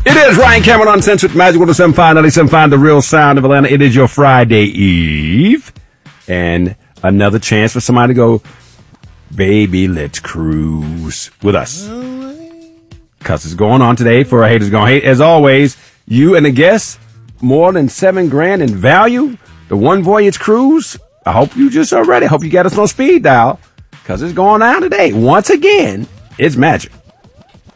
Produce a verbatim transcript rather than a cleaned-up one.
It is Ryan Cameron on Uncensored Magic one oh seven point five, ninety-seven point five, the real sound of Atlanta. It is your Friday Eve. And another chance for somebody to go, baby, let's cruise with us. Because it's going on today for our haters going hate. As always, you and the guests, more than seven grand in value. The one voyage cruise. I hope you just are ready. I hope you got us on speed dial. Because it's going down today. Once again, it's magic.